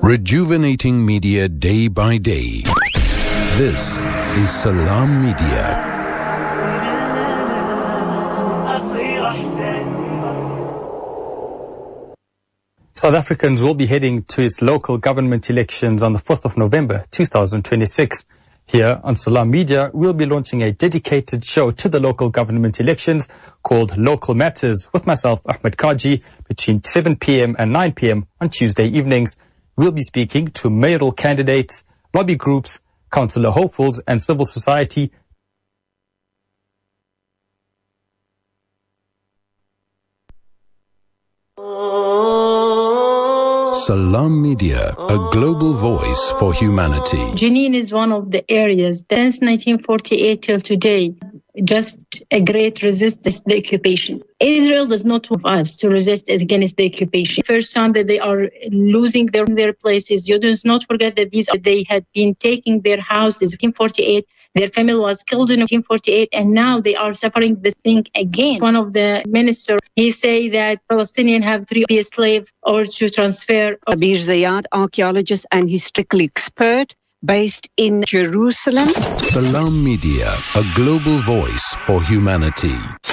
Rejuvenating media day by day. This is Salam Media. South Africans will be heading to its local government elections on the 4th of November 2026. Here on Salam Media, we'll be launching a dedicated show to the local government elections called Local Matters with myself, Ahmed Kaji, between 7 p.m. and 9 p.m. on Tuesday evenings. We'll be speaking to mayoral candidates, lobby groups, councillor hopefuls and civil society. Salam Media, a global voice for humanity. Jenin is one of the areas since 1948 till today, just a great resistance to the occupation. Israel does not want us to resist against the occupation. First time that they are losing their places, you do not forget that they had been taking their houses in 1948. Their family was killed in 1948, and now they are suffering this thing again. One of the ministers, he say that Palestinians have to be a slave or to transfer. Abir Zayad, archaeologist and historical expert based in Jerusalem. Salam Media, a global voice for humanity.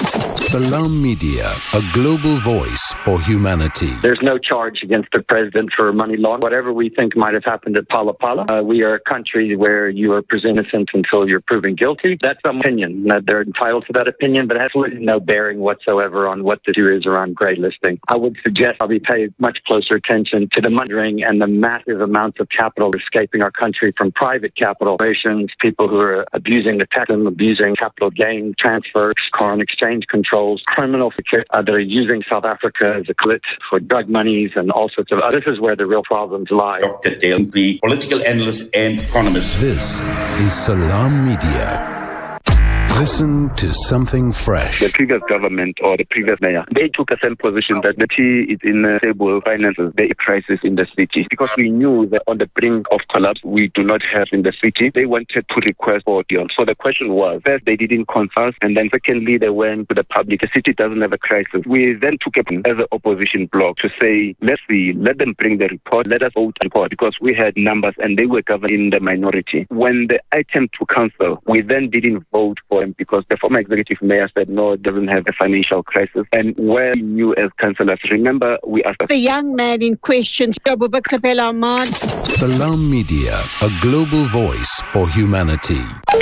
Salam Media, a global voice for humanity. There's no charge against the president for money laundering. Whatever we think might have happened at Pala Pala, we are a country where you are presumed innocent until you're proven guilty. That's some opinion. They're entitled to that opinion, but it has absolutely no bearing whatsoever on what the issue is around grey listing. I would suggest we pay much closer attention to the money laundering and the massive amounts of capital escaping our country from private capital operations, people who are abusing the tax and abusing capital gain transfers, foreign exchange controls, criminal that are using South Africa as a clit for drug monies and all sorts of this is where the real problems lie. Dr. Dale, the political analyst and economist. This is Salam Media. Listen to something fresh. The previous government or the previous mayor, they took a same position that the city is in stable finances, there is crisis in the city. Because we knew that on the brink of collapse, we do not have in the city. They wanted to request for deal. So the question was, first they didn't consult, and then secondly they went to the public. The city doesn't have a crisis. We then took it as an opposition bloc to say, let's see, let them bring the report, let us vote the report, because we had numbers and they were governing the minority. When the item to council, we then didn't vote for because the former executive mayor said no, it doesn't have a financial crisis. And where we knew as councillors, remember we asked the young man in question, Salam Media, a global voice for humanity.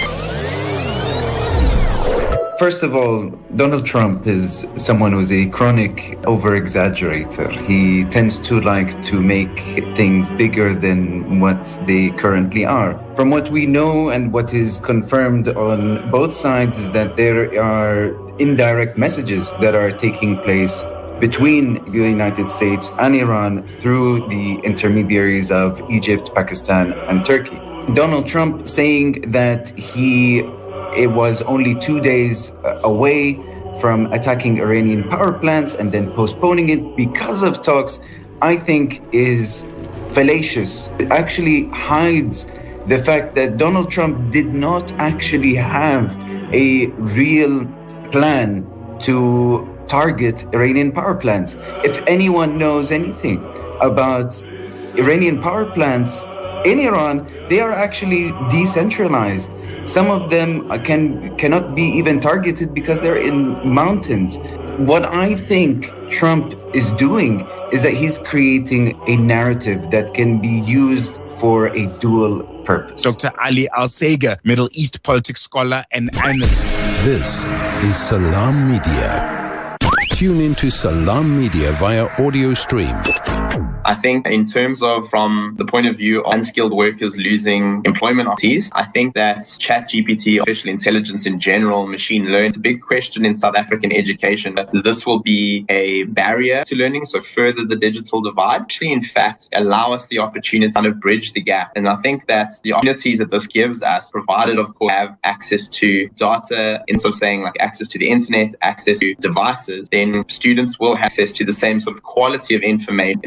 First of all, Donald Trump is someone who's a chronic over-exaggerator. He tends to like to make things bigger than what they currently are. From what we know and what is confirmed on both sides is that there are indirect messages that are taking place between the United States and Iran through the intermediaries of Egypt, Pakistan, and Turkey. Donald Trump saying that it was only 2 days away from attacking Iranian power plants and then postponing it because of talks, I think is fallacious. It actually hides the fact that Donald Trump did not actually have a real plan to target Iranian power plants. If anyone knows anything about Iranian power plants in Iran, they are actually decentralized. Some of them cannot be even targeted because they're in mountains. What I think Trump is doing is that he's creating a narrative that can be used for a dual purpose. Dr. Ali Al-Sega, Middle East politics scholar and analyst. This is Salam Media. Tune into Salam Media via audio stream. I think in terms of from the point of view of unskilled workers losing employment opportunities, I think that ChatGPT, artificial intelligence in general, machine learning, it's a big question in South African education. This will be a barrier to learning, so further the digital divide. Actually, in fact, allow us the opportunity to kind of bridge the gap. And I think that the opportunities that this gives us, provided of course have access to data, in sort of saying like access to the internet, access to devices, then students will have access to the same sort of quality of information in the same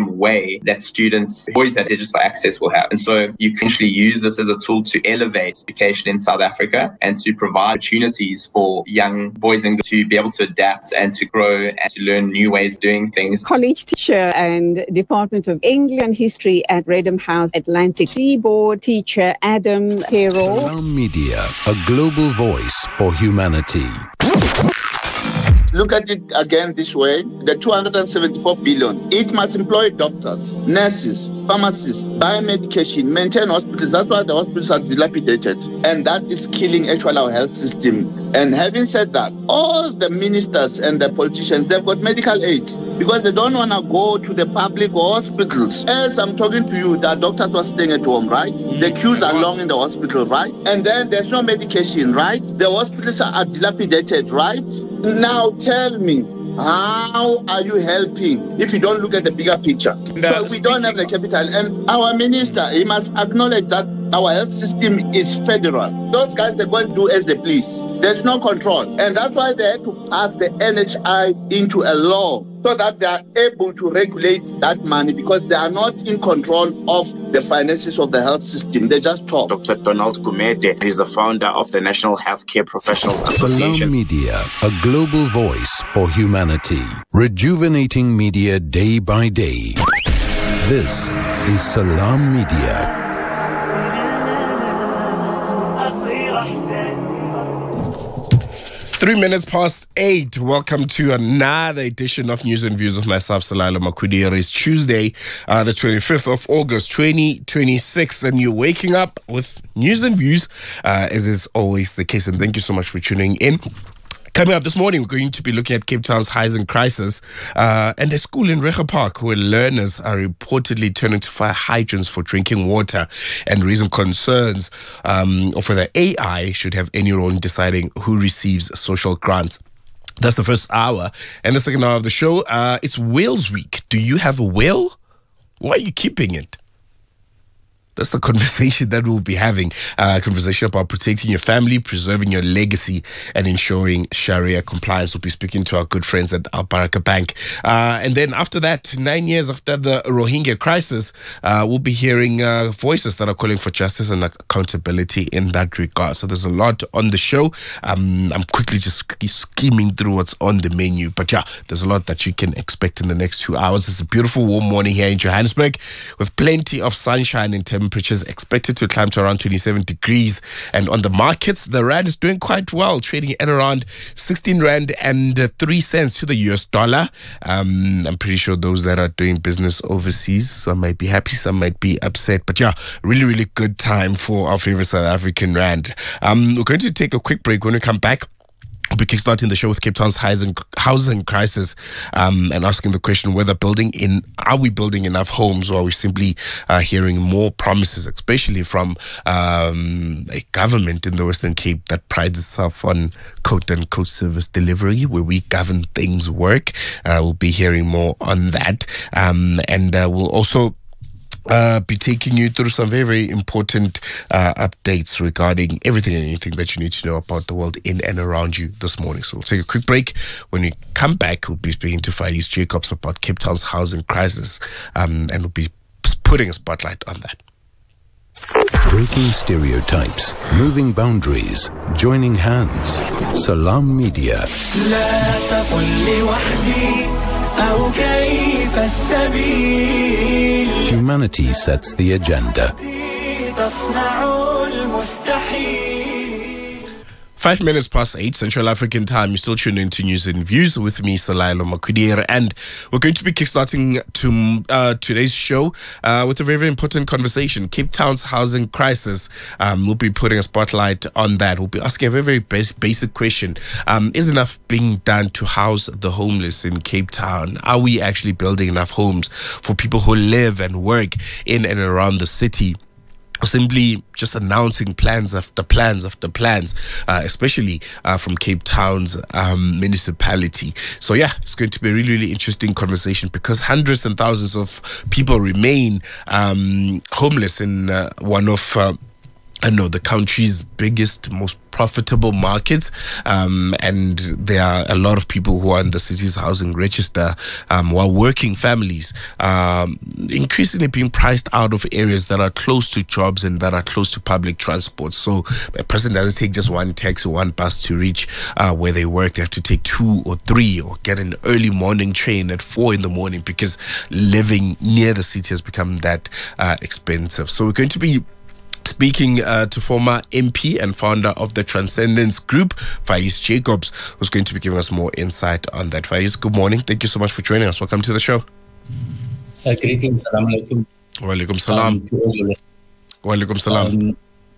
same way that students who always have digital access will have. And so you can actually use this as a tool to elevate education in South Africa and to provide opportunities for young boys and girls to be able to adapt and to grow and to learn new ways of doing things. College teacher and Department of English and History at Redham House, Atlantic Seaboard, teacher Adam Carroll. Salam Media, a global voice for humanity. Look at it again this way. The 274 billion. It must employ doctors, nurses, pharmacists, buy medication, maintain hospitals. That's why the hospitals are dilapidated. And that is killing actually our health system. And having said that, all the ministers and the politicians, they've got medical aid because they don't want to go to the public hospitals. As I'm talking to you, the doctors were staying at home, right? The queues are long in the hospital, right? And then there's no medication, right? The hospitals are dilapidated, right? Now tell me, how are you helping if you don't look at the bigger picture? But we don't have the capital. And our minister, he must acknowledge that our health system is federal. Those guys, they're going to do as they please. There's no control. And that's why they had to pass the NHI into a law so that they are able to regulate that money because they are not in control of the finances of the health system. They just talk. Dr. Donald Gumede is the founder of the National Healthcare Professionals Association. Salam Media, a global voice for humanity. Rejuvenating media day by day. This is Salam Media. 8:03. Welcome to another edition of News and Views with myself, Salailo Makwidi. It's Tuesday, the 25th of August, 2026, and you're waking up with News and Views, as is always the case. And thank you so much for tuning in. Coming up this morning, we're going to be looking at Cape Town's Huizen crisis and a school in Recha Park where learners are reportedly turning to fire hydrants for drinking water and raising concerns of whether AI should have any role in deciding who receives social grants. That's the first hour. And the second hour of the show, it's Whales Week. Do you have a whale? Why are you keeping it? That's the conversation that we'll be having. A conversation about protecting your family, preserving your legacy, and ensuring Sharia compliance. We'll be speaking to our good friends at Al Baraka Bank. And then after that, 9 years after the Rohingya crisis, we'll be hearing voices that are calling for justice and accountability in that regard. So there's a lot on the show. I'm quickly just skimming through what's on the menu. But yeah, there's a lot that you can expect in the next 2 hours. It's a beautiful warm morning here in Johannesburg with plenty of sunshine in temperatures expected to climb to around 27 degrees. And on the markets, the rand is doing quite well, trading at around 16 rand and 3 cents to the US dollar. I'm pretty sure those that are doing business overseas, some might be happy, some might be upset. But yeah, really, really good time for our favorite South African rand. We're going to take a quick break. When we come back, we'll be kickstarting the show with Cape Town's housing crisis and asking the question whether are we building enough homes, or are we simply hearing more promises, especially from a government in the Western Cape that prides itself on quote-unquote service delivery, where we govern things work. We'll be hearing more on that. And we'll also be taking you through some very, very important updates regarding everything and anything that you need to know about the world in and around you this morning. So we'll take a quick break. When we come back, we'll be speaking to Faiz Jacobs about Cape Town's housing crisis, and we'll be putting a spotlight on that. Breaking stereotypes, moving boundaries, joining hands. Salam Media. Humanity sets the agenda. 5 minutes past 8 Central African time. You're still tuning into News and Views with me, Salailo Makwidi, and we're going to be kickstarting today's show with a very, very important conversation. Cape Town's housing crisis. We'll be putting a spotlight on that. We'll be asking a very, very basic question. Is enough being done to house the homeless in Cape Town? Are we actually building enough homes for people who live and work in and around the city? Simply just announcing plans after plans after plans, especially from Cape Town's municipality. So yeah, it's going to be a really, really interesting conversation because hundreds and thousands of people remain homeless in one of the country's biggest, most profitable markets, and there are a lot of people who are in the city's housing register, while working families, increasingly being priced out of areas that are close to jobs and that are close to public transport. So a person doesn't take just one taxi or one bus to reach where they work. They have to take 2 or 3 or get an early morning train at 4 in the morning because living near the city has become that expensive. So we're going to be speaking to former MP and founder of the Transcendence Group, Faiz Jacobs, who's going to be giving us more insight on that. Faiz, good morning. Thank you so much for joining us. Welcome to the show. Greetings. Salam alaikum. Wa alaikum salam. Wa alaikum salam.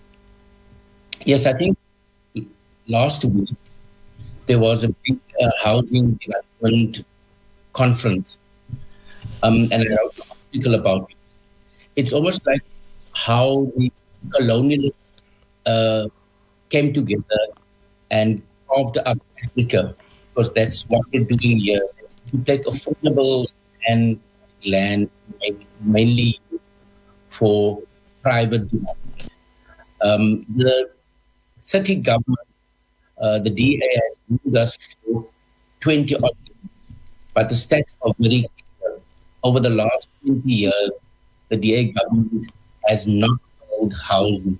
Yes, I think last week there was a big housing development conference, and I wrote an article about it. It's almost like how the colonialists came together and carved up Africa, because that's what they're doing here. To take affordable and land mainly for private development. The city government, the DA, has moved us for 20 odd years, but the stats are very clear. Over the last 20 years, the DA government has not built housing.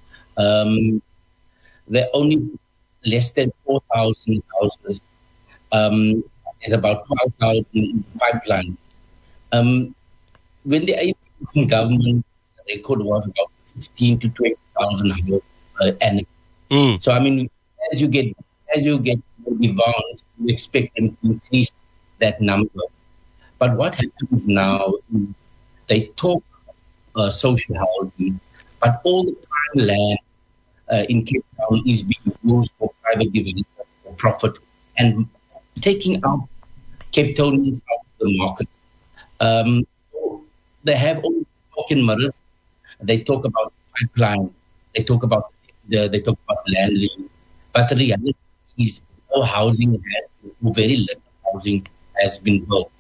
There are only less than 4,000 houses. There's about 12,000 in the pipeline. When the ANC government, the record was about 16 to 20,000 houses per annum. So I mean, as you get more advanced, you expect them to increase that number. But what happens now is they talk social housing, but all the prime land in Cape Town is being used for private developers for profit and taking out Cape Townians out of the market. So they have all the smoke and mirrors. They talk about pipeline. They talk about land lease. But the reality is no housing has, very little housing has been built.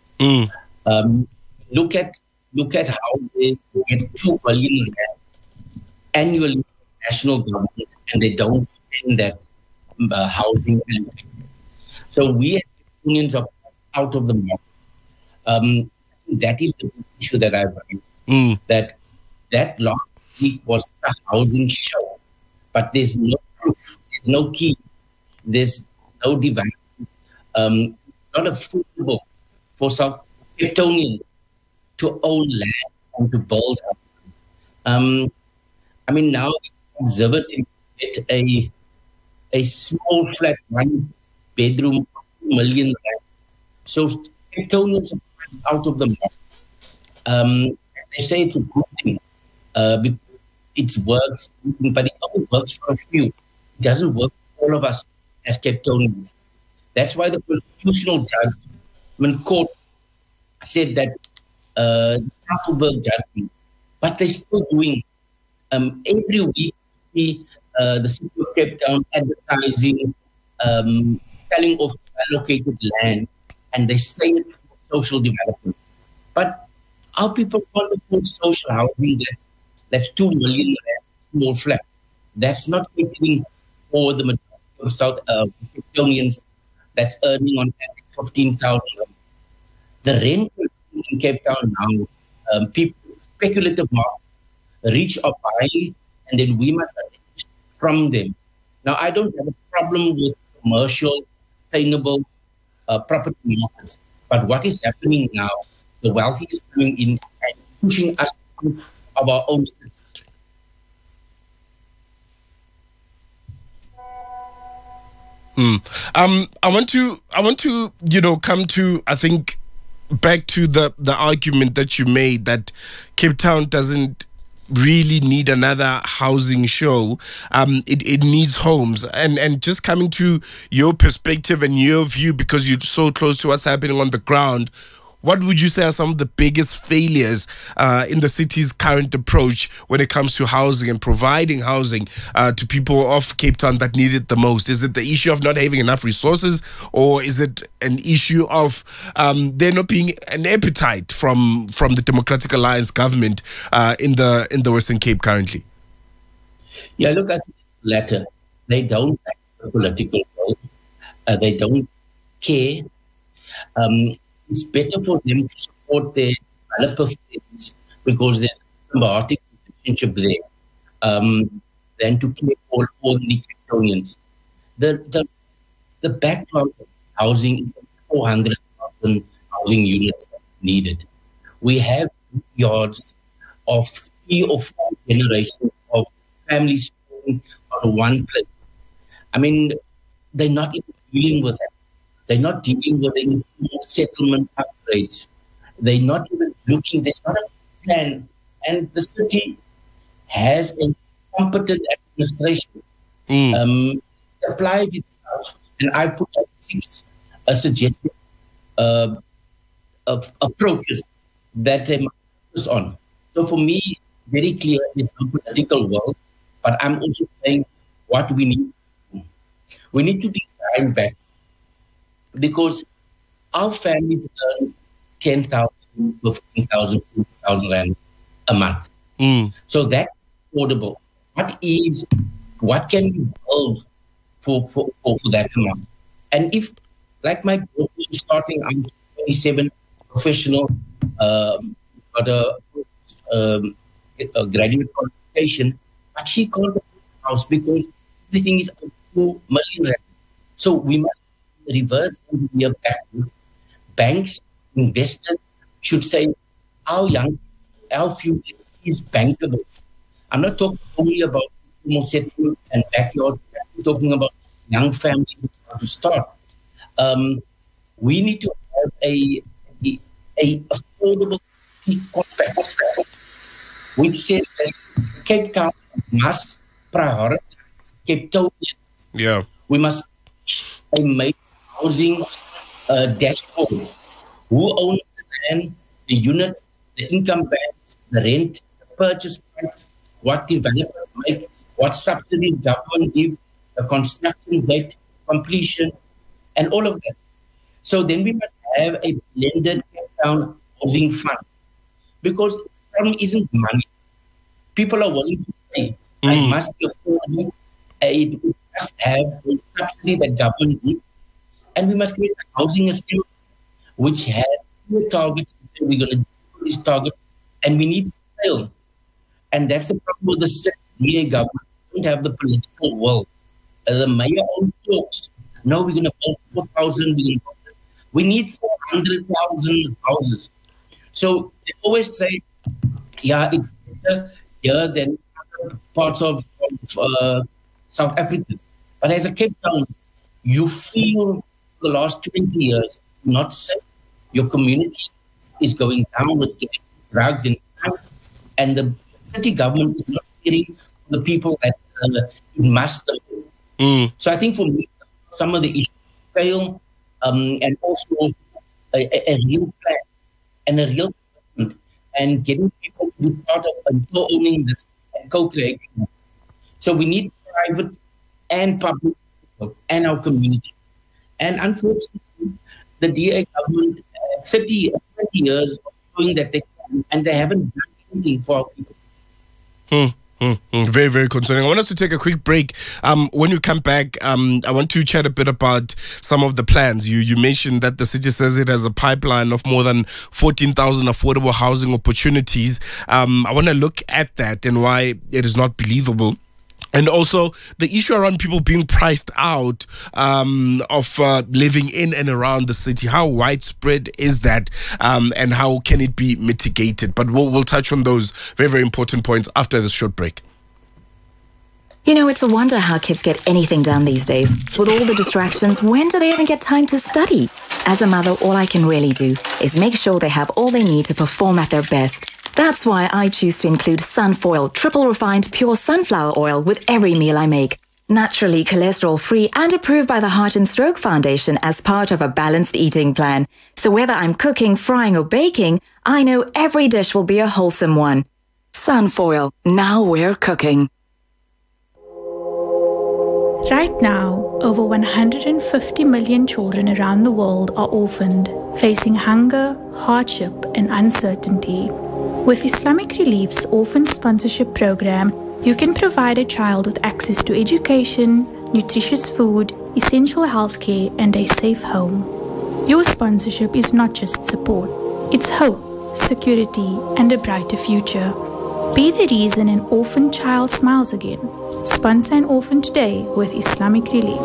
Look at how they get 2 billion annually from the national government, and they don't spend that housing. So we as unions are out of the market. That is the issue that I've raised. That last week was a housing show, but there's no proof, there's no key, there's no device. It's not affordable for South Capetonians to own land and to build houses. I mean, now observe it, get a small flat, 1 bedroom, 2 million rand. So Capetonians are out of the market. They say it's a good thing because it works, but it only works for a few. It doesn't work for all of us as Capetonians. That's why the constitutional judgment court said that Tafelberg judgment, but they're still doing. Every week, see the city of Cape Town advertising, selling off allocated land, and they say it for social development. But our people can't afford social housing. That's 2 million small flat. That's not catering for the majority of South Capetonians that's earning on average 15,000. The rent in Cape Town now, people, speculative market, rich are buying, and then we must rent from them. Now, I don't have a problem with commercial, sustainable property markets, but what is happening now, the wealthy is coming in and pushing us out of our own cities. I want to, come to, I think, back to the argument that you made that Cape Town doesn't really need another housing show. It needs homes. And just coming to your perspective and your view, because you're so close to what's happening on the ground, what would you say are some of the biggest failures in the city's current approach when it comes to housing and providing housing to people of Cape Town that need it the most? Is it the issue of not having enough resources, or is it an issue of there not being an appetite from the Democratic Alliance government in the Western Cape currently? Yeah, look, I think the latter. They don't have a political role. They don't care. It's better for them to support their developer friends because there's a symbiotic relationship there than to care for ordinary Victorians. The backlog of housing is 400,000 housing units needed. We have yards of 3 or 4 generations of families on one place. I mean, they're not even dealing with that. They're not dealing with the settlement upgrades. They're not even looking. There's not a plan. And the city has a competent administration. It applies itself. And I put up 6 suggested approaches that they must focus on. So for me, very clear, it's a political world, but I'm also saying what we need. We need to design back because our families earn 10,000, 15,000, 20,000 rand a month. So that's affordable. What can we build for that amount? And if, like my daughter is starting, I'm 27, professional, got a graduate qualification, but she can't afford a house because everything is up to $2 million. So we must reverse engineer backwards. Banks, investors should say, our future is bankable. I'm not talking only about more settlement and backyard. I'm talking about young families to start. We need to have a affordable contract which says that Cape Town must prioritize Cape Townians. Yeah. We must make housing dashboard. Who owns the land, the units, the income bands, the rent, the purchase price, what developers make, what subsidies government gives, the construction date, completion, and all of that. So then we must have a blended Cape Town housing fund because the problem isn't money. People are willing to pay. It must be affordable. It must have a subsidy that government gives. And we must create a housing assembly which has clear targets. We're going to do this target. And we need scale. And that's the problem with the DA government. We don't have the political will. The mayor only talks. No, we're going to build 4,000. We need 400,000 houses. So they always say, yeah, it's better here than other parts of South Africa. But as a Cape Town, you feel the last 20 years not safe. Your community is going down with drugs and crime, and the city government is not caring for the people that it must do. So I think for me, some of the issues fail, and also a real plan and a real commitment, and getting people to be part of and co-owning this and co-creating this. So we need private and public and our community. And unfortunately, the DA government, 30 or 20 years of showing that they can, and they haven't done anything for our people. Very, very concerning. I want us to take a quick break. When we come back, I want to chat a bit about some of the plans. You mentioned that the city says it has a pipeline of more than 14,000 affordable housing opportunities. I want to look at that and why it is not believable. And also the issue around people being priced out of living in and around the city. How widespread is that, and how can it be mitigated? But we'll touch on those very, very important points after this short break. You know, it's a wonder how kids get anything done these days. With all the distractions, when do they even get time to study? As a mother, all I can really do is make sure they have all they need to perform at their best. That's why I choose to include Sunfoil triple refined pure sunflower oil with every meal I make. Naturally cholesterol-free and approved by the Heart and Stroke Foundation as part of a balanced eating plan. So whether I'm cooking, frying or baking, I know every dish will be a wholesome one. Sunfoil, now we're cooking. Right now, over 150 million children around the world are orphaned, facing hunger, hardship and uncertainty. With Islamic Relief's Orphan Sponsorship Program, You can provide a child with access to education, nutritious food, essential healthcare, and a safe home. Your sponsorship is not just support, it's hope, security, and a brighter future. Be the reason an orphan child smiles again. Sponsor an orphan today with Islamic Relief.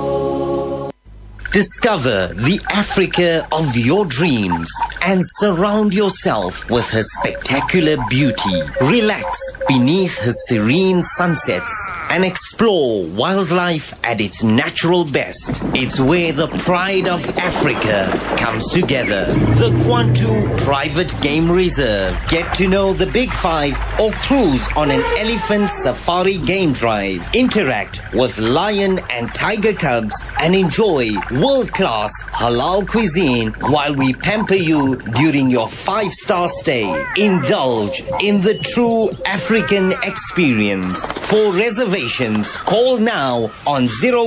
Discover the Africa of your dreams and surround yourself with her spectacular beauty. Relax beneath her serene sunsets and explore wildlife at its natural best. It's where the pride of Africa comes together. The Kwantu Private Game Reserve. Get to know the Big Five or cruise on an elephant safari game drive. Interact with lion and tiger cubs and enjoy world-class halal cuisine while we pamper you during your 5-star stay. Indulge in the true African experience. For reservations, call now on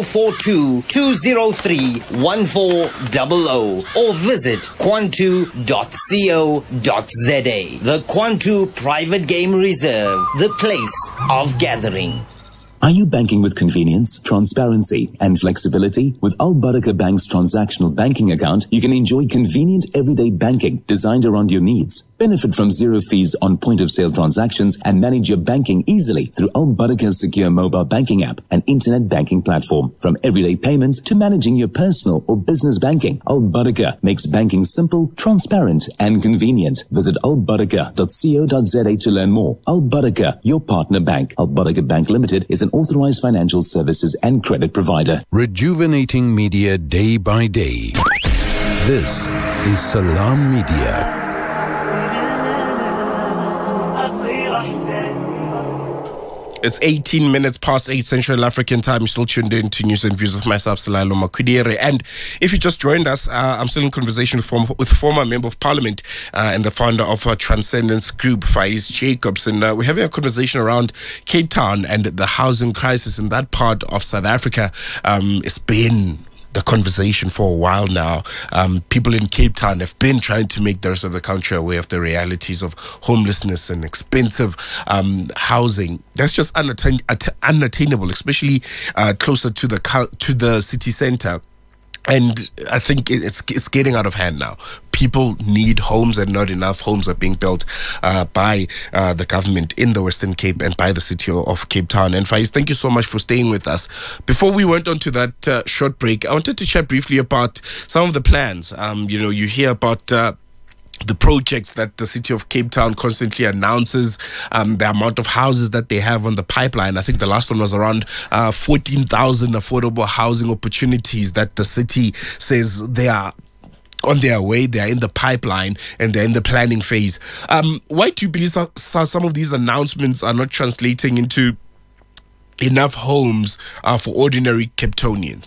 042-203-1400 or visit kwantu.co.za. The Kwantu Private Game Reserve, the place of gathering. Are you banking with convenience, transparency, and flexibility? With Al Barakah Bank's transactional banking account, you can enjoy convenient everyday banking designed around your needs. Benefit from zero fees on point-of-sale transactions and manage your banking easily through Al Barakah's secure mobile banking app and internet banking platform. From everyday payments to managing your personal or business banking, Al Barakah makes banking simple, transparent, and convenient. Visit albarakah.co.za to learn more. Al Barakah, your partner bank. Al Barakah Bank Limited is an authorized financial services and credit provider. Rejuvenating media day by day. This is Salam Media. It's 18 minutes past 8 Central African time. You're still tuned in to News and Views with myself, Salalo Makudere. And if you just joined us, I'm still in conversation with former Member of Parliament and the founder of Transcendence Group, Faiz Jacobs. And we're having a conversation around Cape Town and the housing crisis in that part of South Africa. It's been the conversation for a while now. People in Cape Town have been trying to make the rest of the country aware of the realities of homelessness and expensive housing. That's just unattainable, especially closer to the city center. And I think it's getting out of hand now. People need homes, and not enough homes are being built by the government in the Western Cape and by the city of Cape Town. And Faiz, thank you so much for staying with us. Before we went on to that short break, I wanted to chat briefly about some of the plans. You hear about the projects that the city of Cape Town constantly announces, the amount of houses that they have on the pipeline. I think the last one was around 14,000 affordable housing opportunities that the city says they are on their way, they are in the pipeline, and they're in the planning phase. Why do you believe some of these announcements are not translating into enough homes for ordinary Cape Townians?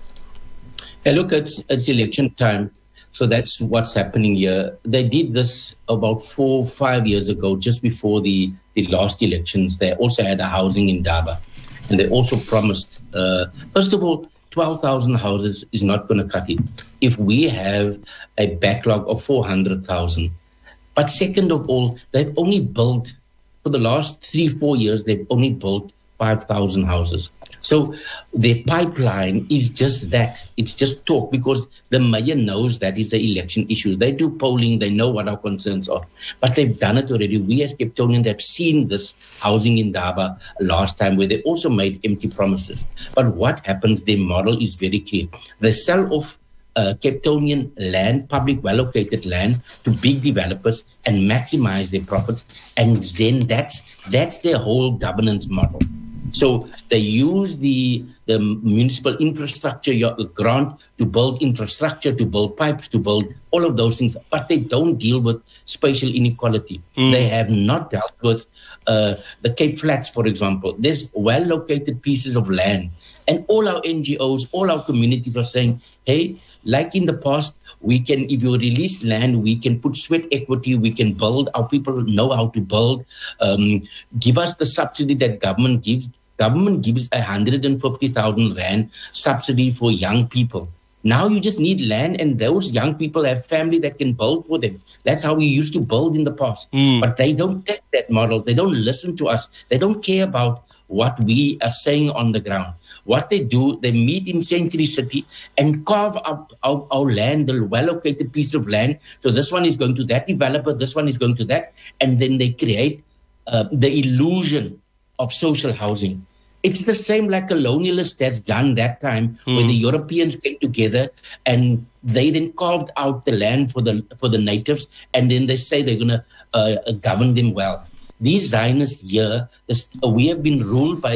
Look, it's election time. So that's what's happening here. They did this about 4 or 5 years ago, just before the last elections. They also had a housing in Daba. And they also promised, first of all, 12,000 houses is not going to cut it if we have a backlog of 400,000. But second of all, they've only built, for the last 3-4 years, they've only built 5,000 houses. So the pipeline is just that. It's just talk, because the mayor knows that is the election issue. They do polling. They know what our concerns are. But they've done it already. We as Cape Townians have seen this housing in Daba last time, where they also made empty promises. But what happens, their model is very clear. They sell off Cape Townian land, public well-located land, to big developers and maximize their profits. And then that's their whole governance model. So they use the municipal infrastructure grant to build infrastructure, to build pipes, to build all of those things, but they don't deal with spatial inequality. They have not dealt with the Cape Flats, for example. There's well-located pieces of land, and all our NGOs, all our communities are saying, hey, like in the past, we can, if you release land, we can put sweat equity, we can build, our people know how to build. Give us the subsidy that government gives. Government gives 150,000 Rand subsidy for young people. Now you just need land, and those young people have family that can build for them. That's how we used to build in the past. But they don't take that model. They don't listen to us. They don't care about what we are saying on the ground. What they do, they meet in Century City and carve up our land, the well-located piece of land. So this one is going to that developer, this one is going to that. And then they create the illusion of social housing. It's the same like colonialists that's done that time when the Europeans came together and they then carved out the land for the natives, and then they say they're going to govern them well. These Zionists here, we have been ruled by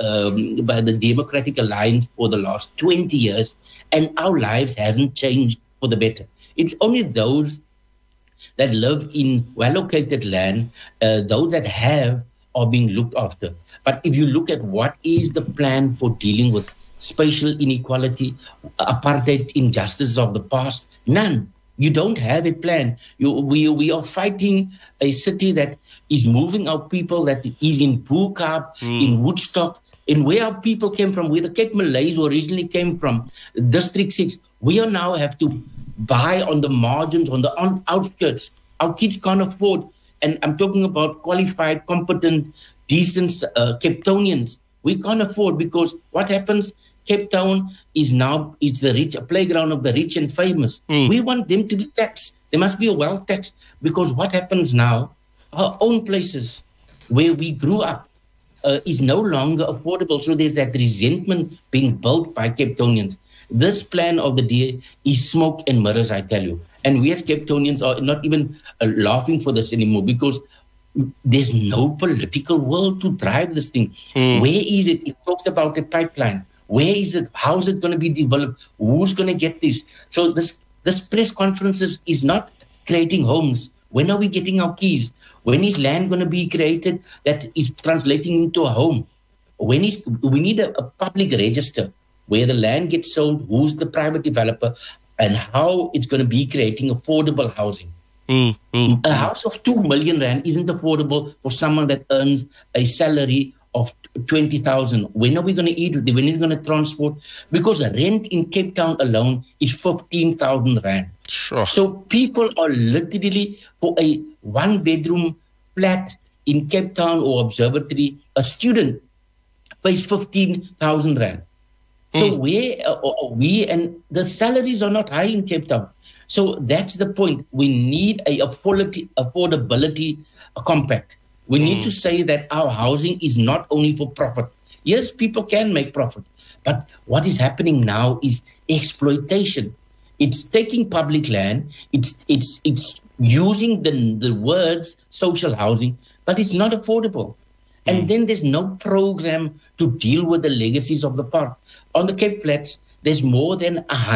by the Democratic Alliance for the last 20 years, and our lives haven't changed for the better. It's only those that live in well-located land, those that have, are being looked after. But if you look at what is the plan for dealing with spatial inequality, apartheid injustices of the past, none. You don't have a plan. We are fighting a city that is moving our people, that is in Bukaap, in Woodstock, and where our people came from, where the Cape Malays originally came from, District 6. We are now have to buy on the margins, on the outskirts. Our kids can't afford, and I'm talking about qualified, competent, decent Cape Townians. We can't afford, because what happens? Cape Town is now, it's the rich, a playground of the rich and famous. We want them to be taxed. They must be well taxed, because what happens now, our own places where we grew up is no longer affordable. So there's that resentment being built by Cape Townians. This plan of the DA is smoke and mirrors, I tell you. And we as Cape Townians are not even laughing for this anymore, because there's no political will to drive this thing. Where is it? It talks about a pipeline. Where is it? How is it going to be developed? Who's going to get this? So this press conferences is not creating homes. When are we getting our keys? When is land going to be created that is translating into a home? We need a public register where the land gets sold, who's the private developer, and how it's going to be creating affordable housing. A house of 2 million rand isn't affordable for someone that earns a salary of 20,000. When are we going to eat? When are we going to transport? Because rent in Cape Town alone is 15,000 rand. Sure. So people are literally, for a one-bedroom flat in Cape Town or Observatory, a student pays 15,000 rand. So where are we? And the salaries are not high in Cape Town. So that's the point. We need a affordability compact. We need to say that our housing is not only for profit. Yes, people can make profit. But what is happening now is exploitation. It's taking public land. It's using the words social housing, but it's not affordable. And then there's no program to deal with the legacies of the past. On the Cape Flats, there's more than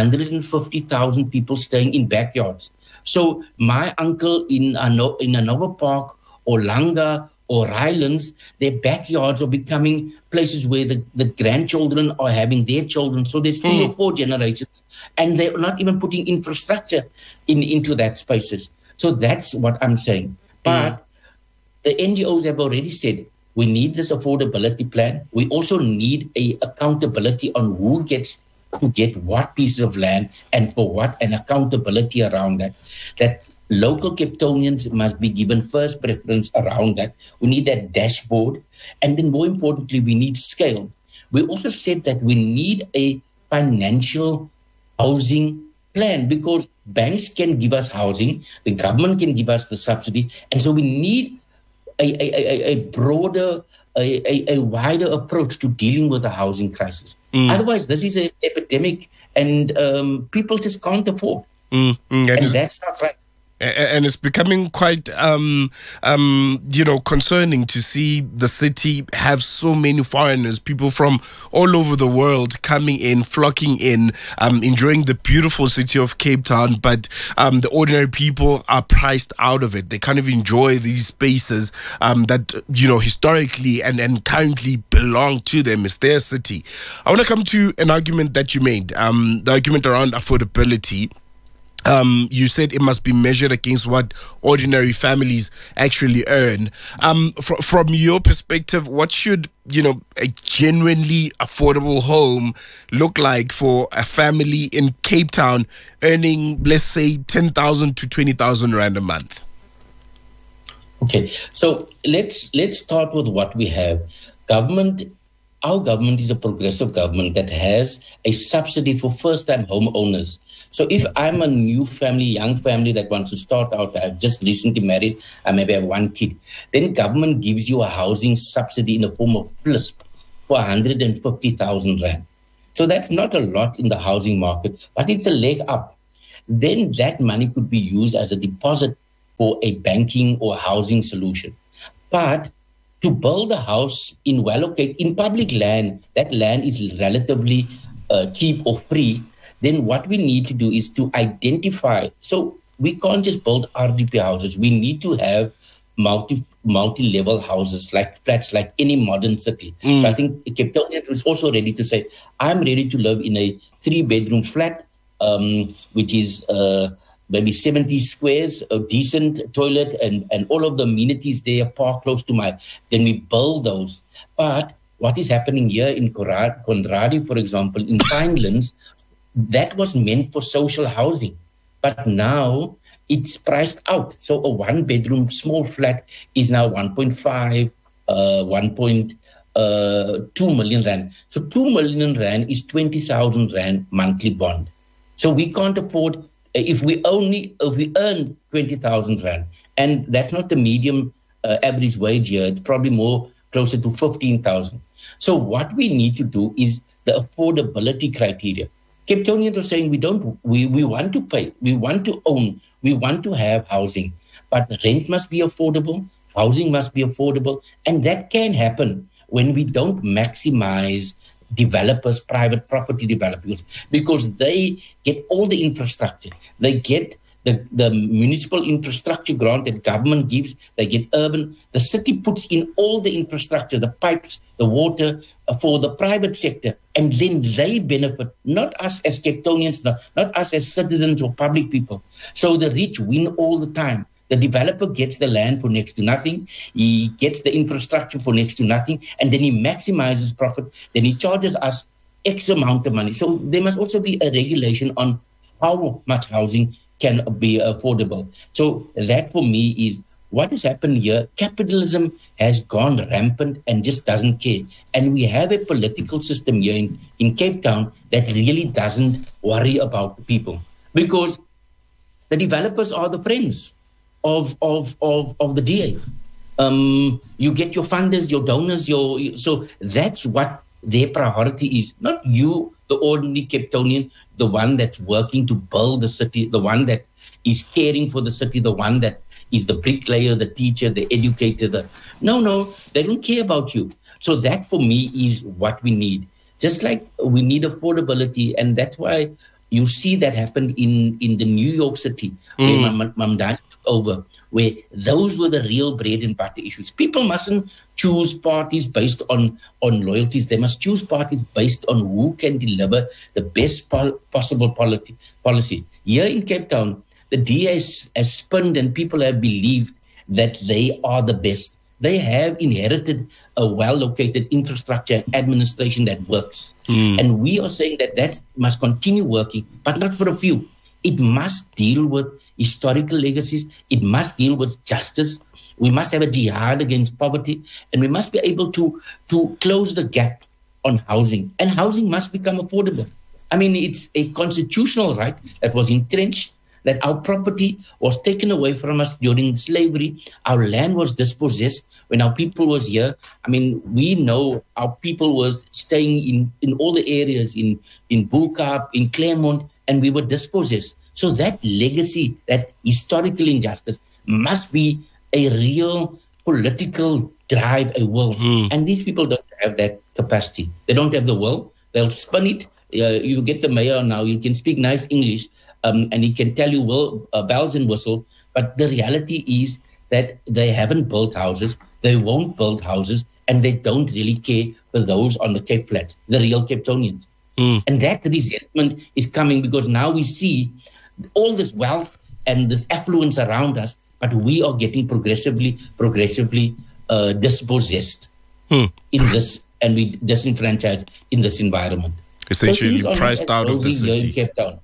150,000 people staying in backyards. So my uncle in Anova Park or Langa or Rylands, their backyards are becoming places where the grandchildren are having their children. So there's 3 or 4 generations, and they're not even putting infrastructure into that spaces. So that's what I'm saying. But the NGOs have already said, we need this affordability plan. We also need a accountability on who gets to get what pieces of land and for what, and accountability around that. That local Cape Townians must be given first preference around that. We need that dashboard. And then more importantly, we need scale. We also said that we need a financial housing plan, because banks can give us housing, the government can give us the subsidy. And so we need a broader, a wider approach to dealing with the housing crisis. Otherwise, this is an epidemic, and people just can't afford. And that's not right. And it's becoming quite, concerning to see the city have so many foreigners, people from all over the world coming in, flocking in, enjoying the beautiful city of Cape Town. But the ordinary people are priced out of it. They kind of enjoy these spaces that, historically and currently belong to them. It's their city. I want to come to an argument that you made, the argument around affordability. You said it must be measured against what ordinary families actually earn. From your perspective, what should, a genuinely affordable home look like for a family in Cape Town earning, let's say, 10,000 to 20,000 Rand a month? Okay, so let's start with what we have. Our government is a progressive government that has a subsidy for first-time homeowners. So if I'm a new family, young family that wants to start out, I've just recently married, I maybe have one kid, then government gives you a housing subsidy in the form of PLISP for 150,000 Rand. So that's not a lot in the housing market, but it's a leg up. Then that money could be used as a deposit for a banking or housing solution. But to build a house in public land, that land is relatively cheap or free, then what we need to do is to identify. So we can't just build RDP houses. We need to have multi-level houses, like flats, like any modern city. So I think Cape Town is also ready to say, I'm ready to live in a 3-bedroom flat, which is maybe 70 squares, a decent toilet, and all of the amenities there, park close to then we build those. But what is happening here in Conradie, for example, in Pinelands, that was meant for social housing. But now it's priced out. So a 1-bedroom small flat is now 1.5, 1.2 million Rand. So 2 million Rand is 20,000 Rand monthly bond. So we can't afford, if we earn 20,000 Rand, and that's not the medium average wage here, it's probably more closer to 15,000. So what we need to do is the affordability criteria. Cape Townians are saying we want to pay, we want to own, we want to have housing, but rent must be affordable, housing must be affordable, and that can happen when we don't maximize developers, private property developers, because they get all the infrastructure. They get the municipal infrastructure grant that government gives. They get urban. The city puts in all the infrastructure, the pipes, the water for the private sector, and then they benefit, not us as Cape Townians, not us as citizens or public people. So the rich win all the time. The developer gets the land for next to nothing. He gets the infrastructure for next to nothing, and then he maximizes profit. Then he charges us X amount of money. So there must also be a regulation on how much housing can be affordable. So that for me is what has happened here. Capitalism has gone rampant and just doesn't care. And we have a political system here in Cape Town that really doesn't worry about the people, because the developers are the friends of the DA. You get your funders, your donors, so that's what their priority is. Not you, the ordinary Cape Townian, the one that's working to build the city, the one that is caring for the city, the one that is the bricklayer, the teacher, the educator. No, they don't care about you. So that for me is what we need. Just like we need affordability, and that's why you see that happened in the New York City, where Mamdani took over, where those were the real bread and butter issues. People mustn't choose parties based on loyalties. They must choose parties based on who can deliver the best possible policy. Here in Cape Town, the DA has spinned and people have believed that they are the best. They have inherited a well-located infrastructure and administration that works. And we are saying that must continue working, but not for a few. It must deal with historical legacies. It must deal with justice. We must have a jihad against poverty, and we must be able to close the gap on housing. And housing must become affordable. I mean, it's a constitutional right that was entrenched, that our property was taken away from us during slavery. Our land was dispossessed when our people was here. I mean, we know our people was staying in all the areas, in Bukaap, in Claremont, and we were dispossessed. So that legacy, that historical injustice must be a real political drive, a will. And these people don't have that capacity. They don't have the will. They'll spin it. You get the mayor now, you can speak nice English, and he can tell you bells and whistles, but the reality is that they haven't built houses, they won't build houses, and they don't really care for those on the Cape Flats, the real Cape Townians. And that resentment is coming because now we see all this wealth and this affluence around us, but we are getting progressively dispossessed in this, and we disenfranchised in this environment. Essentially priced out of the city. Cape Town.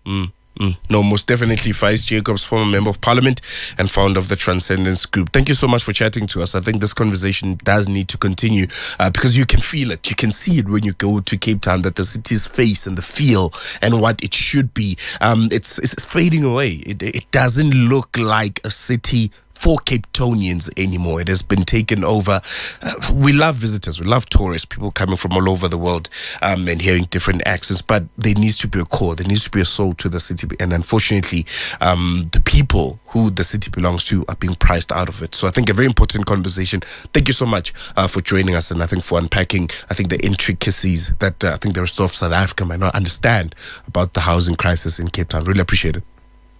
No, most definitely. Faiz Jacobs, former Member of Parliament and founder of the Transcendence Group. Thank you so much for chatting to us. I think this conversation does need to continue because you can feel it. You can see it when you go to Cape Town, that the city's face and the feel and what it should be. It's fading away. It doesn't look like a city for Cape Townians anymore. It has been taken over. We love visitors, we love tourists, people coming from all over the world and hearing different accents, but there needs to be a core, there needs to be a soul to the city, and unfortunately the people who the city belongs to are being priced out of it. So I think a very important conversation. Thank you so much for joining us, and I think for unpacking the intricacies that I think the rest of South Africa might not understand about the housing crisis in Cape Town. Really appreciate it.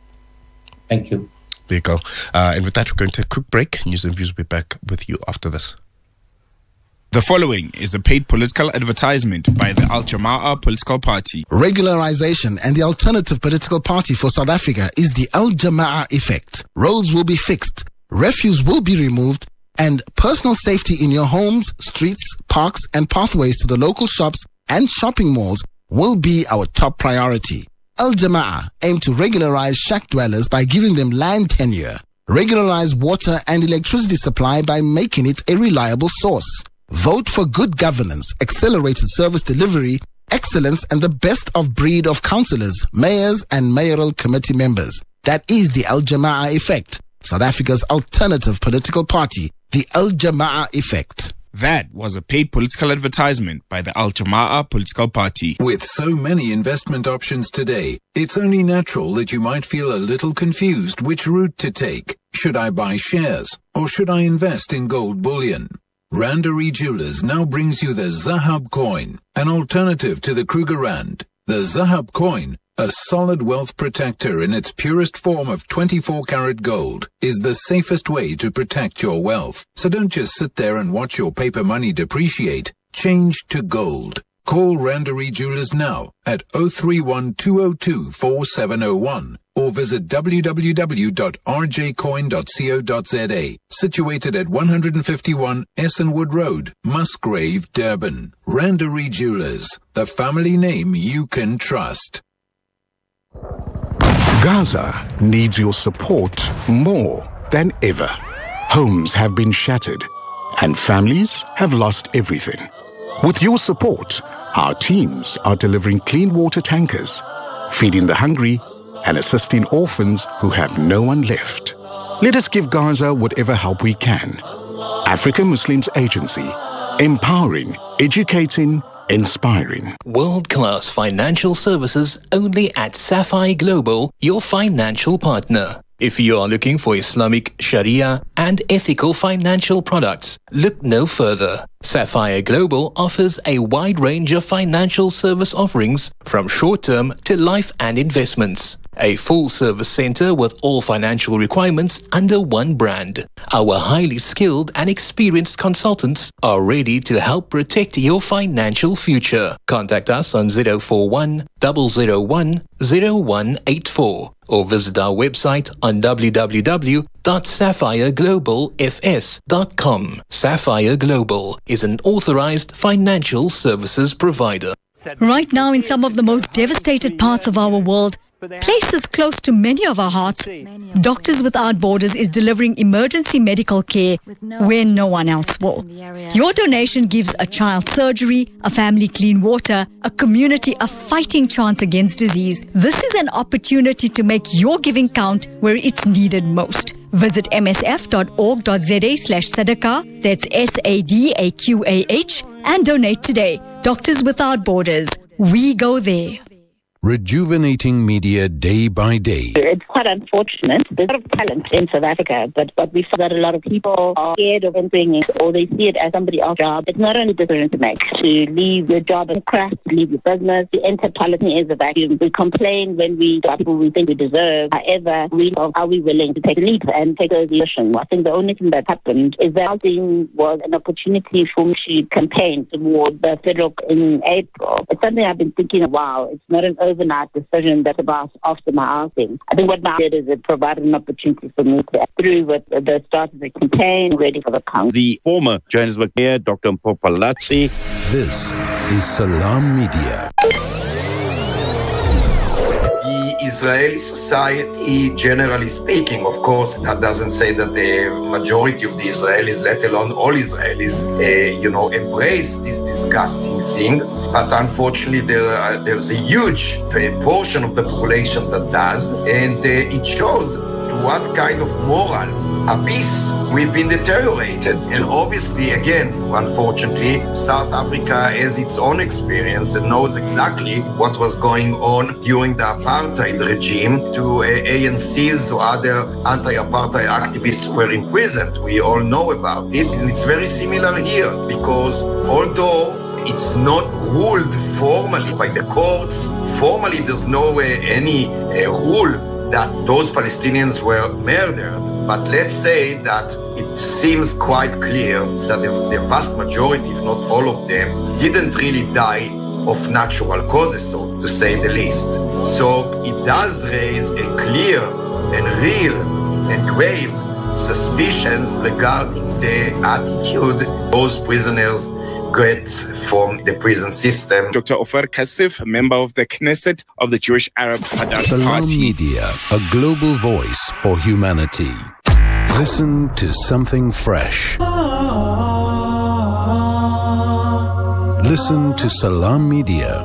Thank you. There you go. And with that, we're going to take a quick break. News and Views will be back with you after this. The following is a paid political advertisement by the Al Jamaah political party. Regularization and the alternative political party for South Africa is the Al Jamaah effect. Roads will be fixed, refuse will be removed, and personal safety in your homes, streets, parks, and pathways to the local shops and shopping malls will be our top priority. Al Jamaah aim to regularize shack dwellers by giving them land tenure, regularize water and electricity supply by making it a reliable source. Vote for good governance, accelerated service delivery, excellence, and the best of breed of councillors, mayors, and mayoral committee members. That is the Al Jamaah effect, South Africa's alternative political party, the Al Jamaah effect. That was a paid political advertisement by the Al Jamaah political party. With so many investment options today, it's only natural that you might feel a little confused which route to take. Should I buy shares or should I invest in gold bullion? Randery Jewelers now brings you the Zahab coin, an alternative to the Kruger Rand. The Zahab coin, a solid wealth protector in its purest form of 24-karat gold, is the safest way to protect your wealth. So don't just sit there and watch your paper money depreciate. Change to gold. Call Randery Jewelers now at 031 202 4701 or visit www.rjcoin.co.za. Situated at 151 Essenwood Road, Musgrave, Durban. Randery Jewelers, the family name you can trust. Gaza needs your support more than ever. Homes have been shattered and families have lost everything. With your support, our teams are delivering clean water tankers, feeding the hungry, and assisting orphans who have no one left. Let us give Gaza whatever help we can. African Muslims Agency, empowering, educating, inspiring. World-class financial services only at Sapphire Global, your financial partner. If you are looking for Islamic, Sharia, and ethical financial products, look no further. Sapphire Global offers a wide range of financial service offerings from short-term to life and investments. A full-service center with all financial requirements under one brand. Our highly skilled and experienced consultants are ready to help protect your financial future. Contact us on 041 001 0184 or visit our website on www.sapphireglobalfs.com. Sapphire Global is an authorized financial services provider. Right now, in some of the most devastated parts of our world, places close to many of our hearts, Doctors Without Borders is delivering emergency medical care where no one else will. Your donation gives a child surgery, a family clean water, a community a fighting chance against disease. This is an opportunity to make your giving count where it's needed most. Visit msf.org.za/sadaqah, that's SADAQAH, and donate today. Doctors Without Borders, we go there. Rejuvenating media day by day. It's quite unfortunate. There's a lot of talent in South Africa, but we saw that a lot of people are scared of entering it, or they see it as somebody else's job. It's not only decision to make, to leave your job and craft, to leave your business. To enter politics is a vacuum. We complain when we do people we think we deserve. However, are we willing to take a leap and take a position? I think the only thing that happened is that housing was an opportunity for me to campaign towards the federal in April. It's something I've been thinking, wow, it's not an overnight decision that's about after my outing. I think what my did is it provided an opportunity for me to get through with the start of the campaign, ready for the count. The former Johannesburg Mayor, Dr. Mpho-Phalatse. This is Salam Media. The Israeli society, generally speaking, of course, that doesn't say that the majority of the Israelis, let alone all Israelis, embrace this disgusting thing. But unfortunately, there's a huge portion of the population that does, and it shows what kind of moral abyss we've been deteriorated. And obviously, again, unfortunately, South Africa has its own experience and knows exactly what was going on during the apartheid regime. To ANCs or other anti-apartheid activists were imprisoned. We all know about it. And it's very similar here, because although it's not ruled formally by the courts, formally there's no any rule that those Palestinians were murdered. But let's say that it seems quite clear that the vast majority, if not all of them, didn't really die of natural causes, so to say the least. So it does raise a clear and real and grave suspicions regarding the attitude those prisoners get from the prison system. Dr. Ofer Kassif, a member of the Knesset of the Jewish Arab Hadash Salam Party. Media, a global voice for humanity. Listen to something fresh. Listen to Salam Media.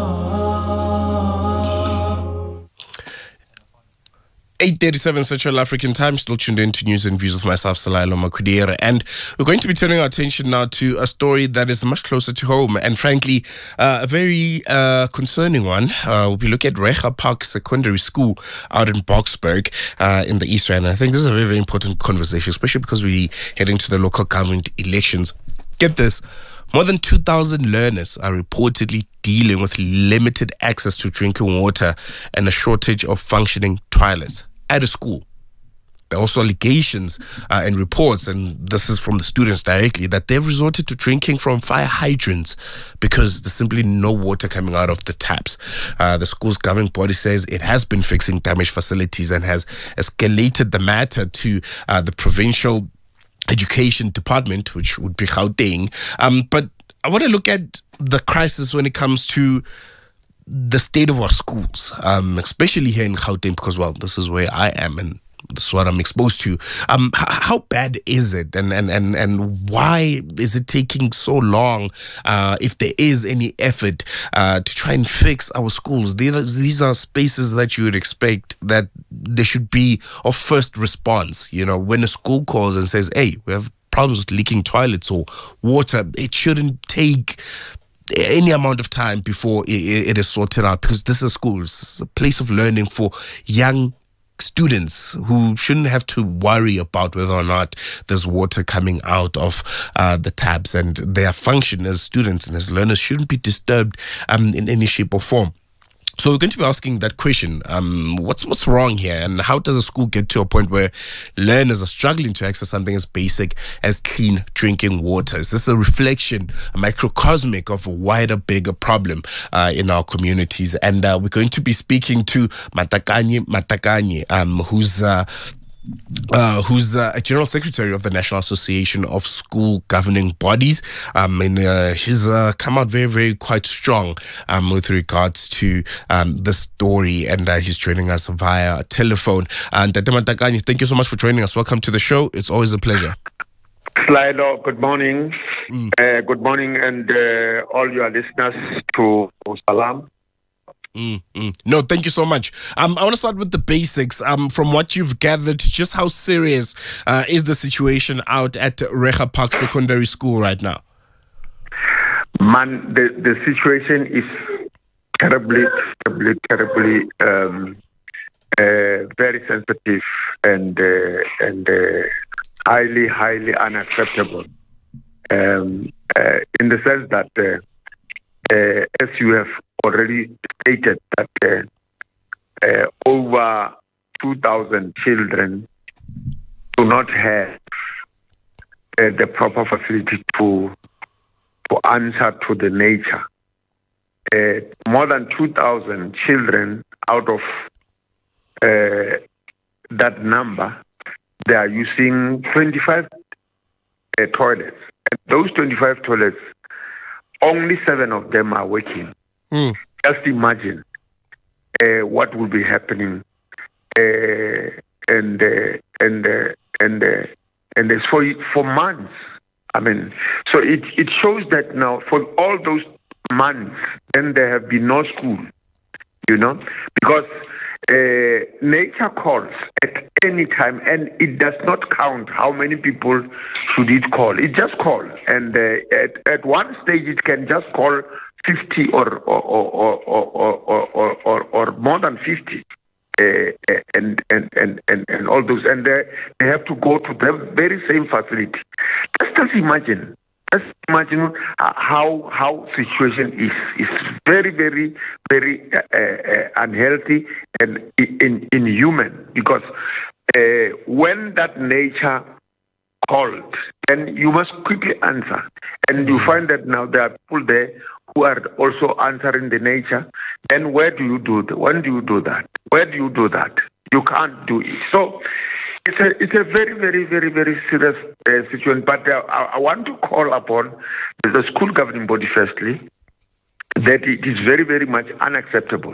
8:37 Central African Time, still tuned in to News and Views with myself, Salailo Makudere. And we're going to be turning our attention now to a story that is much closer to home and frankly, a very concerning one. We look at Recha Park Secondary School out in Boksburg in the East Rand. And I think this is a very, very important conversation, especially because we're heading to the local government elections. Get this. More than 2,000 learners are reportedly dealing with limited access to drinking water and a shortage of functioning toilets at a school. There are also allegations and reports, and this is from the students directly, that they've resorted to drinking from fire hydrants because there's simply no water coming out of the taps. The school's governing body says it has been fixing damaged facilities and has escalated the matter to the provincial Education Department, which would be Gauteng. But I want to look at the crisis when it comes to the state of our schools, especially here in Gauteng, because, well, this is where I am and this is what I'm exposed to. How bad is it, and why is it taking so long? If there is any effort to try and fix our schools, these are spaces that you would expect that there should be a first response. You know, when a school calls and says, "Hey, we have problems with leaking toilets or water," it shouldn't take any amount of time before it is sorted out, because this is a school, it's a place of learning for young students who shouldn't have to worry about whether or not there's water coming out of the taps, and their function as students and as learners shouldn't be disturbed in any shape or form. So we're going to be asking that question. What's wrong here, and how does a school get to a point where learners are struggling to access something as basic as clean drinking water? Is this a reflection, a microcosmic of a wider, bigger problem in our communities? And we're going to be speaking to Matakanye, who's a general secretary of the National Association of School Governing Bodies. And he's come out very, very quite strong with regards to the story, and he's joining us via telephone. And Tate Matakanye, thank you so much for joining us. Welcome to the show. It's always a pleasure. Slido, good morning. Good morning, and all your listeners to Salam. No, thank you so much. I want to start with the basics. From what you've gathered, just how serious is the situation out at Recha Park Secondary School right now? Man, the situation is terribly very sensitive and highly unacceptable. In the sense that, as you have already stated, that over 2,000 children do not have the proper facility to answer to the nature more than 2,000 children out of that number, they are using 25 toilets. And those 25 toilets, only 7 of them are working. Just imagine what will be happening, and it's for months. I mean, so it shows that now for all those months, then there have been no school, because nature calls at any time, and it does not count how many people should it call. It just calls, and at one stage it can just call 50 or more than 50, and all those, and they have to go to the very same facility. Just imagine. Just imagine how situation is. It's very, very, very unhealthy and inhuman, because when that nature called, then you must quickly answer. And you find that now there are people there who are also answering the nature. Then where do you do that? When do you do that? Where do you do that? You can't do it. So it's a very, very, very, very serious situation. But I want to call upon the school governing body, firstly, that it is very, very much unacceptable.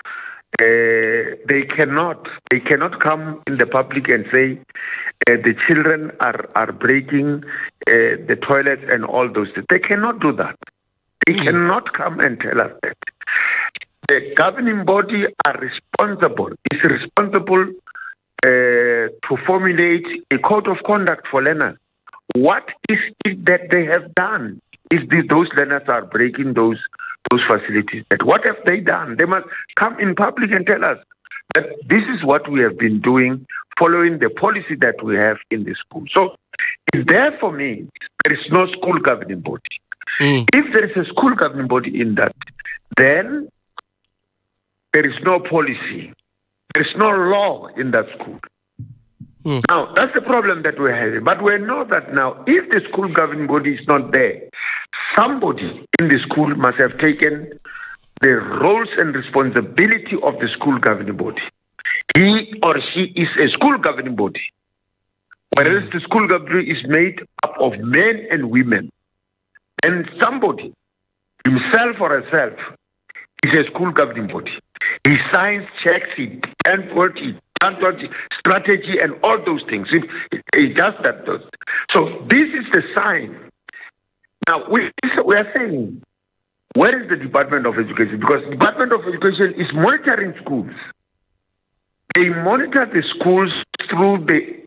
They cannot come in the public and say the children are breaking the toilets and all those things. They cannot do that. They cannot come and tell us that. The governing body are responsible. It's responsible to formulate a code of conduct for learners. What is it that they have done? Is those learners are breaking those facilities? That what have they done? They must come in public and tell us that this is what we have been doing, following the policy that we have in the school. So, there for me, there is no school governing body. If there is a school governing body in that, then there is no policy. There is no law in that school. Now, that's the problem that we're having. But we know that now, if the school governing body is not there, somebody in the school must have taken the roles and responsibility of the school governing body. He or she is a school governing body, whereas the school governing is made up of men and women. And somebody, himself or herself, is a school governing body. He signs, checks it, strategy, and all those things. It does that. So this is the sign. Now, we are saying, where is the Department of Education? Because the Department of Education is monitoring schools. They monitor the schools through the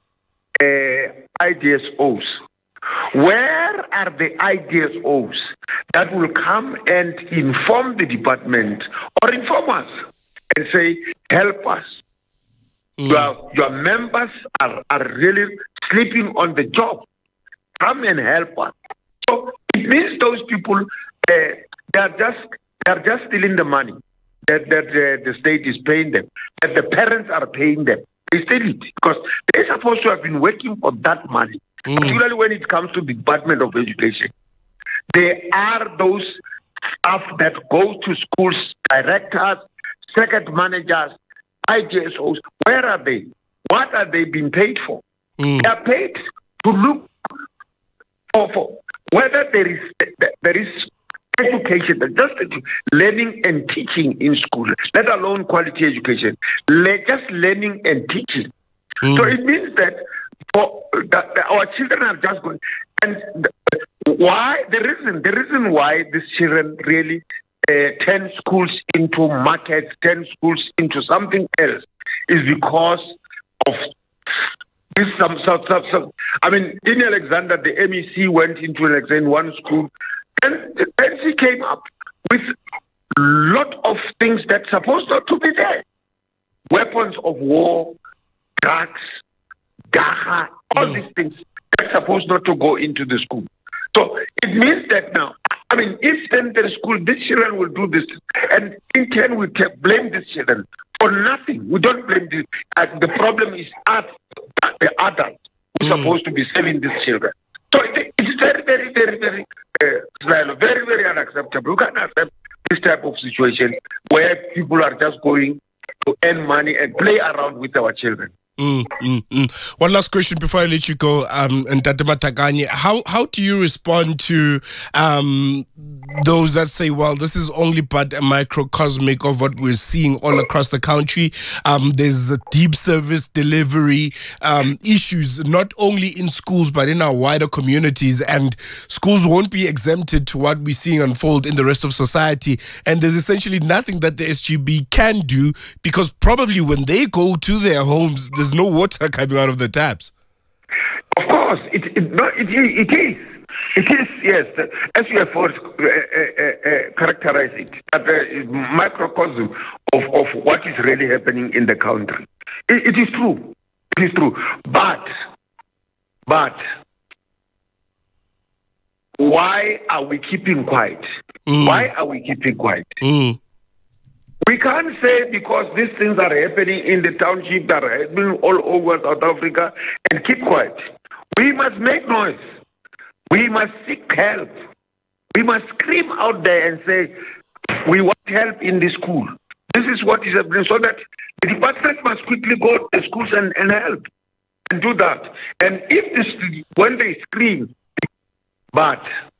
IDSOs. Where are the IDSOs that will come and inform the department or inform us and say, help us? Your members are really sleeping on the job. Come and help us. So it means those people, they are just stealing the money that the state is paying them, that the parents are paying them. They steal it because they're supposed to have been working for that money. Particularly when it comes to the Department of Education. There are those staff that go to schools, directors, second managers, IGSOs. Where are they? What are they being paid for? They are paid to look for whether there is education, just learning and teaching in school, let alone quality education, just learning and teaching. So it means that our children are just going, and why the reason why these children really turn schools into markets, turn schools into something else, is because of this. I mean, in Alexander, the MEC went into one school, and she came up with a lot of things that's supposed not to be there: weapons of war, drugs, Gaha, all these things are supposed not to go into the school. So it means that now, I mean, if then the school, these children will do this, and in turn we blame these children for nothing. We don't blame this. The problem is us, the adults, who are supposed to be saving these children. So it's very, very, very, very, very, very unacceptable. We can't accept this type of situation where people are just going to earn money and play around with our children. One last question before I let you go, Ntate Matakane. How do you respond to those that say, well, this is only but a microcosmic of what we're seeing all across the country? There's a deep service delivery issues, not only in schools but in our wider communities, and schools won't be exempted to what we're seeing unfold in the rest of society. And there's essentially nothing that the SGB can do, because probably when they go to their homes, there's no water coming out of the taps. Of course, it is. It is, yes. As you have characterized it, a microcosm of what is really happening in the country. It is true. It is true. But why are we keeping quiet? Why are we keeping quiet? We can't say because these things are happening in the township, that are happening all over South Africa, and keep quiet. We must make noise. We must seek help. We must scream out there and say, we want help in the school. This is what is happening, so that the department must quickly go to the schools and help and do that. And if this, when they scream, but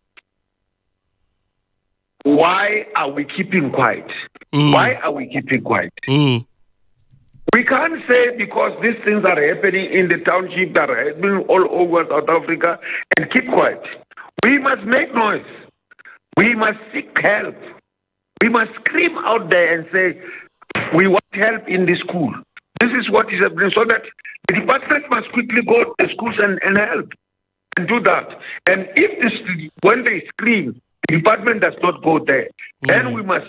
why are we keeping quiet? Why are we keeping quiet? We can't say because these things are happening in the township, that are happening all over South Africa, and keep quiet. We must make noise. We must seek help. We must scream out there and say, we want help in the school. This is what is happening, so that the department must quickly go to the schools and help and do that. And if this, when they scream, the department does not go there, then we must